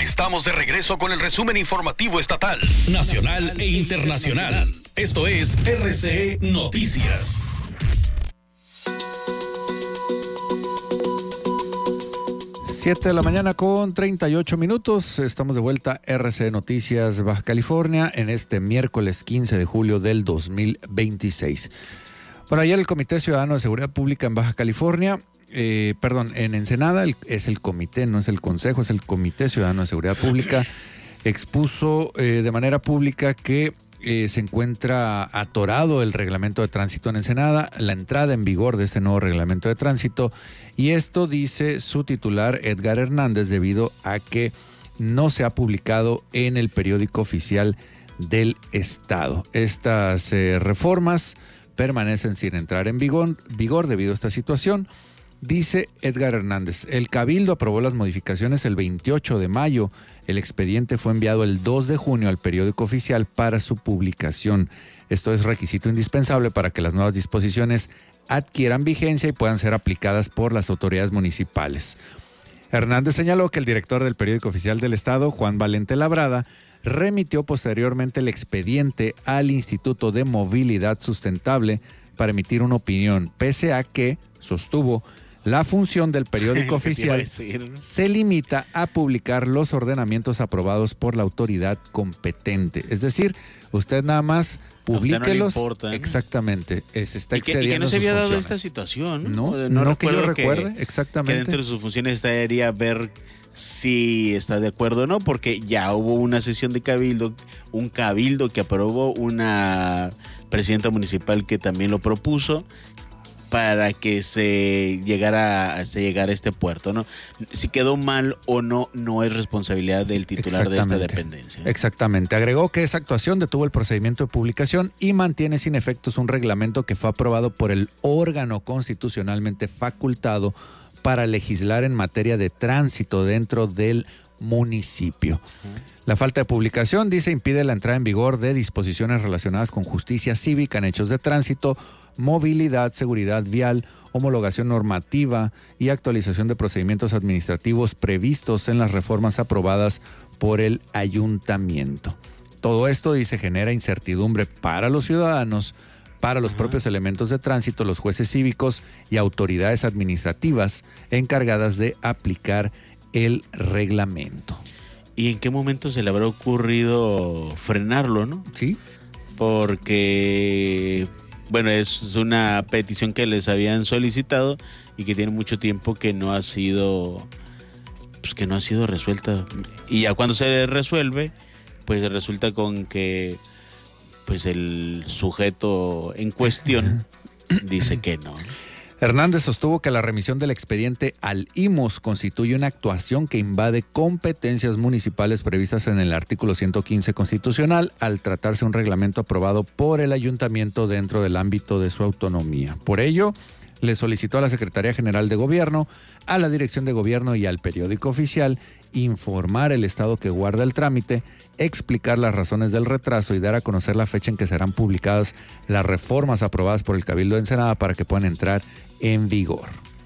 Ya estamos de regreso con el resumen informativo estatal, nacional e internacional. Esto es RCE Noticias. Siete de la mañana con 38 minutos. Estamos de vuelta RCE Noticias Baja California en este miércoles 15 de julio del 2026. Bueno, ayer el Comité Ciudadano de Seguridad Pública en Baja California, en Ensenada, es el comité, no es el consejo, es el Comité Ciudadano de Seguridad Pública, expuso de manera pública que se encuentra atorado el reglamento de tránsito en Ensenada, la entrada en vigor de este nuevo reglamento de tránsito, y esto dice su titular Edgar Hernández debido a que no se ha publicado en el periódico oficial del estado. Estas reformas permanecen sin entrar en vigor debido a esta situación. Dice Edgar Hernández, el Cabildo aprobó las modificaciones el 28 de mayo. El expediente fue enviado el 2 de junio al periódico oficial para su publicación. Esto es requisito indispensable para que las nuevas disposiciones adquieran vigencia y puedan ser aplicadas por las autoridades municipales. Hernández señaló que el director del periódico oficial del estado, Juan Valente Labrada, remitió posteriormente el expediente al Instituto de Movilidad Sustentable para emitir una opinión, pese a que, sostuvo, la función del periódico oficial se limita a publicar los ordenamientos aprobados por la autoridad competente. Es decir, usted nada más publíquelos. No importa, ¿eh? Exactamente. Se está excediendo. Y que no se había dado esta situación. No que yo recuerde, exactamente. Que dentro de sus funciones estaría ver si está de acuerdo o no, porque ya hubo una sesión de cabildo, un cabildo que aprobó, una presidenta municipal que también lo propuso, para que se llegara a este puerto, ¿no? Si quedó mal o no, no es responsabilidad del titular de esta dependencia. Exactamente. Agregó que esa actuación detuvo el procedimiento de publicación y mantiene sin efectos un reglamento que fue aprobado por el órgano constitucionalmente facultado para legislar en materia de tránsito dentro del municipio. La falta de publicación, dice, impide la entrada en vigor de disposiciones relacionadas con justicia cívica en hechos de tránsito, movilidad, seguridad vial, homologación normativa y actualización de procedimientos administrativos previstos en las reformas aprobadas por el ayuntamiento. Todo esto, dice, genera incertidumbre para los ciudadanos, para los propios elementos de tránsito, los jueces cívicos y autoridades administrativas encargadas de aplicar el reglamento. ¿Y en qué momento se le habrá ocurrido frenarlo, no? Sí. Porque, bueno, es una petición que les habían solicitado y que tiene mucho tiempo que no ha sido, resuelta. Y ya cuando se resuelve, pues resulta con que pues el sujeto en cuestión dice que no. Hernández sostuvo que la remisión del expediente al IMOS constituye una actuación que invade competencias municipales previstas en el artículo 115 constitucional al tratarse un reglamento aprobado por el ayuntamiento dentro del ámbito de su autonomía. Por ello, le solicitó a la Secretaría General de Gobierno, a la Dirección de Gobierno y al periódico oficial informar el estado que guarda el trámite, explicar las razones del retraso y dar a conocer la fecha en que serán publicadas las reformas aprobadas por el Cabildo de Ensenada para que puedan entrar en vigor.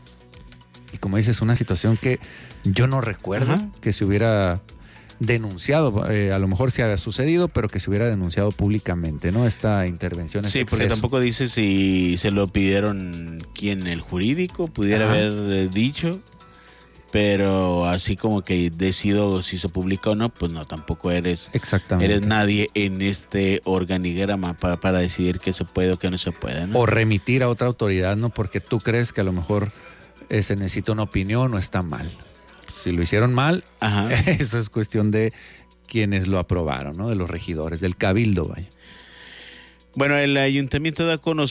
Y como dices, una situación que yo no recuerdo que se hubiera denunciado, a lo mejor sí ha sucedido, pero que se hubiera denunciado públicamente, ¿no? Esta intervención. Sí, porque tampoco dice si se lo pidieron quién, el jurídico, pudiera haber dicho, pero así como que decido si se publica o no, pues no, tampoco eres nadie en este organigrama para decidir qué se puede o qué no se puede, ¿no? O remitir a otra autoridad, ¿no? Porque tú crees que a lo mejor se necesita una opinión o está mal. Si lo hicieron mal, eso es cuestión de quienes lo aprobaron, ¿no? De los regidores, del cabildo, vaya. Bueno, el ayuntamiento da a conocer